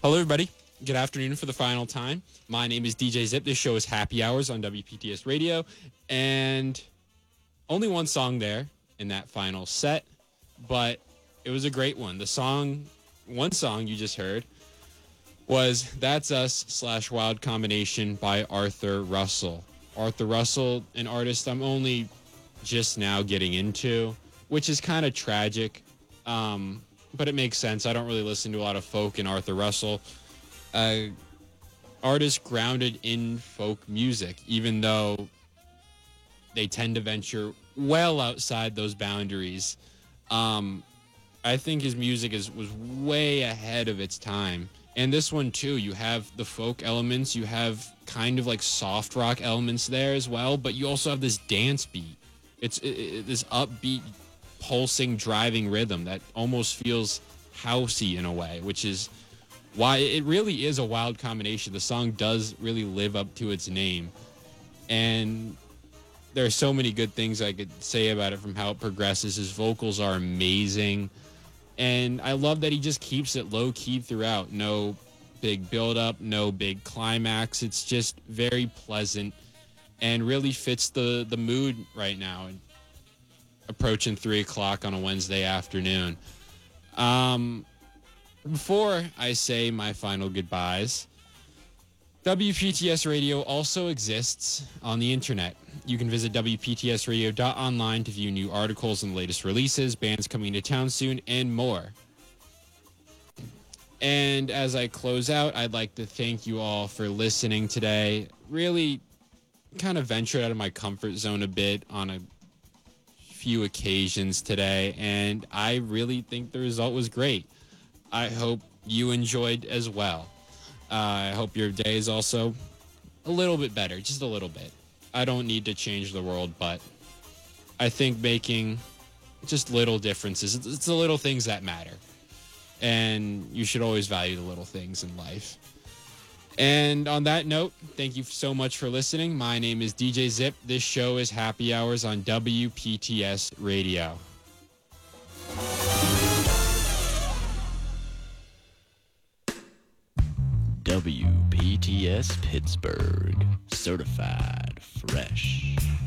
Hello, everybody. Good afternoon for the final time. My name is DJ Zip. This show is Happy Hours on WPTS Radio. And only one song there in that final set, but it was a great one. One song you just heard was That's Us / Wild Combination by Arthur Russell. Arthur Russell, an artist I'm only just now getting into, which is kind of tragic, but it makes sense. I don't really listen to a lot of folk and Arthur Russell. Artist grounded in folk music, even though they tend to venture well outside those boundaries. I think his music was way ahead of its time. And this one, too, you have the folk elements. You have kind of like soft rock elements there as well. But you also have this dance beat. It's this upbeat, pulsing, driving rhythm that almost feels housey in a way, which is why it really is a wild combination. The song does really live up to its name. And there are so many good things I could say about it, from how it progresses. His vocals are amazing. And I love that he just keeps it low-key throughout. No big build-up, no big climax. It's just very pleasant and really fits the mood right now, approaching 3 o'clock on a Wednesday afternoon. Before I say my final goodbyes, WPTS Radio also exists on the internet. You can visit WPTSradio.online to view new articles and latest releases, bands coming to town soon, and more. And as I close out, I'd like to thank you all for listening today. Really kind of ventured out of my comfort zone a bit on a few occasions today, and I really think the result was great. I hope you enjoyed as well. I hope your day is also a little bit better, just a little bit. I don't need to change the world, but I think making just little differences, it's the little things that matter. And you should always value the little things in life. And on that note, thank you so much for listening. My name is DJ Zip. This show is Happy Hours on WPTS Radio. WPTS Pittsburgh, certified fresh.